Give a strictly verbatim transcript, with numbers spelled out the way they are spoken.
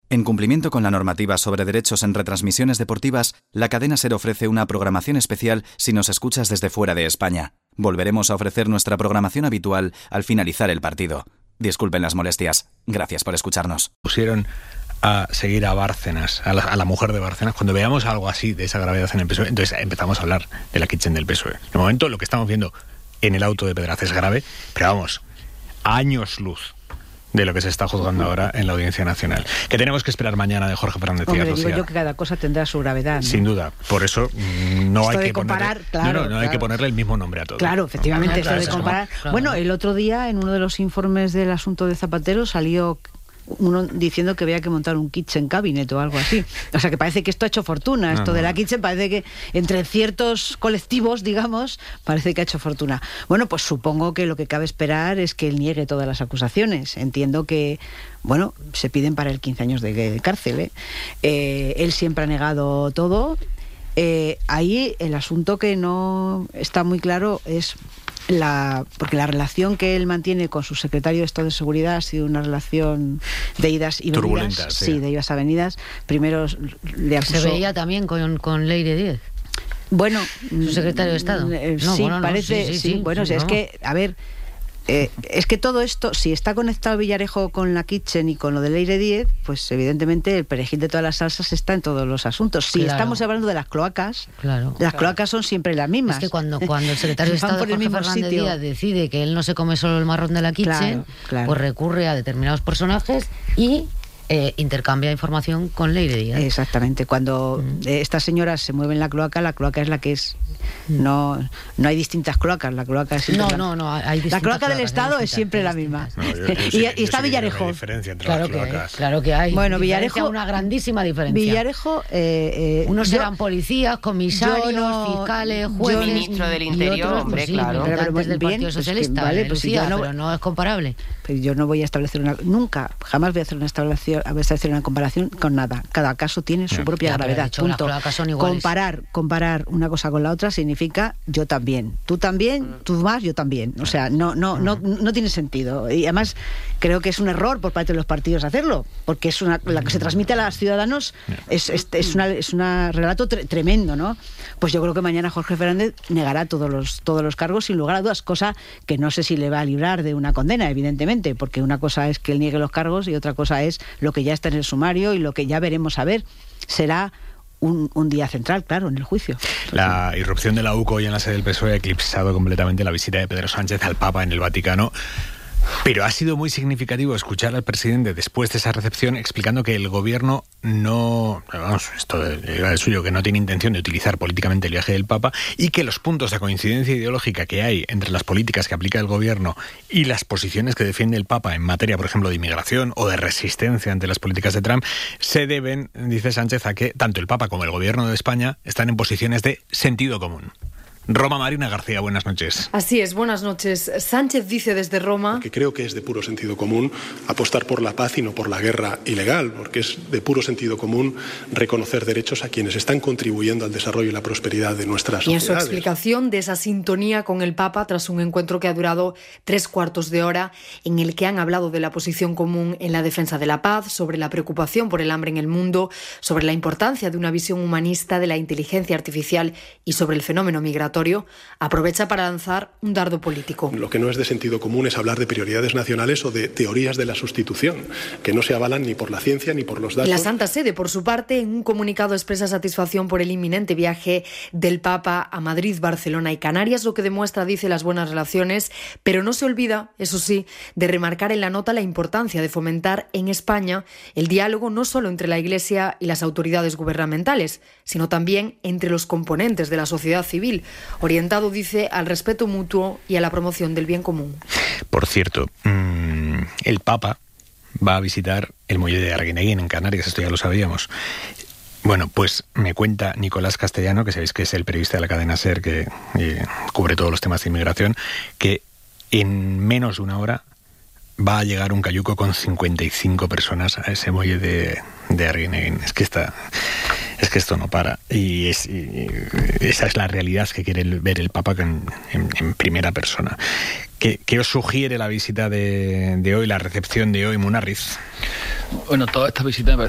En cumplimiento con la normativa sobre derechos en retransmisiones deportivas, la cadena SER ofrece una programación especial si nos escuchas desde fuera de España. Volveremos a ofrecer nuestra programación habitual al finalizar el partido. Disculpen las molestias. Gracias por escucharnos. Pusieron a seguir a Bárcenas, a la, a la mujer de Bárcenas. Cuando veamos algo así de esa gravedad en el P S O E, entonces empezamos a hablar de la kitchen del P S O E. De momento lo que estamos viendo en el auto de Pedraz es grave, pero vamos, a años luz de lo que se está juzgando ahora en la Audiencia Nacional. Que tenemos que esperar mañana de Jorge Fernández Díaz. Hombre, digo yo que cada cosa tendrá su gravedad, ¿no? Sin duda. Por eso no esto hay de que comparar, ponerle, claro, no, no, no claro. hay que ponerle el mismo nombre a todo. Claro, efectivamente, no, esto claro, de comparar. claro. Bueno, el otro día en uno de los informes del asunto de Zapatero salió uno diciendo que había que montar un kitchen cabinet o algo así. O sea, que parece que esto ha hecho fortuna. Esto no, no. de la kitchen parece que entre ciertos colectivos, digamos, parece que ha hecho fortuna. Bueno, pues supongo que lo que cabe esperar es que él niegue todas las acusaciones. Entiendo que, bueno, se piden para él quince años de cárcel, ¿eh? Eh, él siempre ha negado todo. Eh, ahí el asunto que no está muy claro es la, porque la relación que él mantiene con su secretario de Estado de Seguridad ha sido una relación de idas y venidas, sí. sí, de idas a venidas. Primero le acusó... Se veía también con, con Leire Díez. Bueno, su secretario de Estado. Eh, no, sí, bueno, no, parece, sí, sí, sí, sí, bueno, sí, es no. que, a ver, eh, es que todo esto, si está conectado Villarejo con la kitchen y con lo de Leire Díez, pues evidentemente el perejil de todas las salsas está en todos los asuntos. Si claro. estamos hablando de las cloacas, claro, las claro. cloacas son siempre las mismas. Es que cuando, cuando el secretario de Estado Jorge Fernández sitio. Díaz decide que él no se come solo el marrón de la kitchen, claro, claro. pues recurre a determinados personajes y Eh, intercambia información con Leire Díaz. Exactamente. Cuando mm. esta señora se mueve en la cloaca, la cloaca es la que es. No, no hay distintas cloacas. La cloaca es no, la... no, no. Hay la cloaca cloacas, del Estado es siempre la misma. No, yo, yo sí, y, y está Villarejo. Claro que, hay, claro que hay. Bueno, Villarejo. Una grandísima diferencia. Villarejo. Eh, eh, Unos yo, eran policías, comisarios, no, fiscales, jueces. Ministro del Interior, otros, hombre, pues, sí, claro. Pero, pero, del bien, Partido Socialista. Pues que, vale, pues Lucía, si no, pero no es comparable. Pero yo no voy a establecer una. Nunca, jamás voy a hacer una establecer, a establecer una comparación con nada. Cada caso tiene su propia ya, gravedad. Dicho, punto. Comparar, comparar una cosa con la otra significa yo también. Tú también, tú más, yo también. O sea, no, no, no, no tiene sentido. Y además creo que es un error por parte de los partidos hacerlo, porque es una, la que se transmite a los ciudadanos es, es, es una es un relato tre tremendo, ¿no? Pues yo creo que mañana Jorge Fernández negará todos los todos los cargos sin lugar a dudas, cosa que no sé si le va a librar de una condena, evidentemente, porque una cosa es que él niegue los cargos y otra cosa es lo que ya está en el sumario y lo que ya veremos a ver. Será Un, un día central, claro, en el juicio. La irrupción de la U C O hoy en la sede del P S O E ha eclipsado completamente la visita de Pedro Sánchez al Papa en el Vaticano. Pero ha sido muy significativo escuchar al presidente después de esa recepción explicando que el gobierno no, vamos, esto era el suyo, que no tiene intención de utilizar políticamente el viaje del Papa y que los puntos de coincidencia ideológica que hay entre las políticas que aplica el gobierno y las posiciones que defiende el Papa en materia, por ejemplo, de inmigración o de resistencia ante las políticas de Trump, se deben, dice Sánchez, a que tanto el Papa como el gobierno de España están en posiciones de sentido común. Roma, Marina García, buenas noches. Así es, buenas noches. Sánchez dice desde Roma... Que creo que es de puro sentido común apostar por la paz y no por la guerra ilegal, porque es de puro sentido común reconocer derechos a quienes están contribuyendo al desarrollo y la prosperidad de nuestras sociedades. Y en su explicación de esa sintonía con el Papa, tras un encuentro que ha durado tres cuartos de hora, en el que han hablado de la posición común en la defensa de la paz, sobre la preocupación por el hambre en el mundo, sobre la importancia de una visión humanista de la inteligencia artificial y sobre el fenómeno migratorio, aprovecha para lanzar un dardo político. Lo que no es de sentido común es hablar de prioridades nacionales o de teorías de la sustitución, que no se avalan ni por la ciencia ni por los datos. La Santa Sede, por su parte, en un comunicado expresa satisfacción por el inminente viaje del Papa a Madrid, Barcelona y Canarias, lo que demuestra, dice, las buenas relaciones, pero no se olvida, eso sí, de remarcar en la nota la importancia de fomentar en España el diálogo no solo entre la Iglesia y las autoridades gubernamentales, sino también entre los componentes de la sociedad civil, orientado, dice, al respeto mutuo y a la promoción del bien común. Por cierto, mmm, el Papa va a visitar el muelle de Arguineguín en Canarias, esto ya lo sabíamos. Bueno, pues me cuenta Nicolás Castellano, que sabéis que es el periodista de la cadena SER que eh, cubre todos los temas de inmigración, que en menos de una hora va a llegar un cayuco con cincuenta y cinco personas a ese muelle de, de Arguineguín. Es que está... Es que esto no para. Y, es, y esa es la realidad que quiere ver el Papa en, en, en primera persona. ¿Qué, ¿Qué os sugiere la visita de, de hoy, la recepción de hoy, Munarriz? Bueno, toda esta visita me parece